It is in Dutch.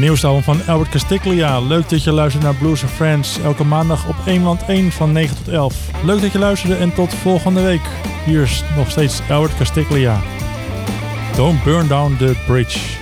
nieuwste album van Albert Castiglia. Leuk dat je luistert naar Blues and Friends. Elke maandag op 1 Land 1 van 9 tot 11. Leuk dat je luisterde en tot volgende week. Hier is nog steeds Albert Castiglia. Don't burn down the bridge.